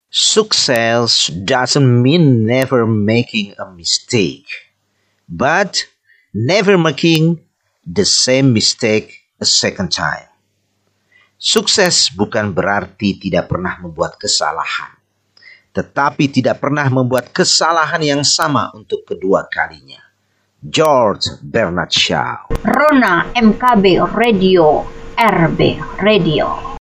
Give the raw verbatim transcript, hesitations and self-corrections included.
Success doesn't mean never making a mistake, but never making the same mistake a second time. Sukses bukan berarti tidak pernah membuat kesalahan, tetapi tidak pernah membuat kesalahan yang sama untuk kedua kalinya. George Bernard Shaw. Rona M K B Radio, R B Radio.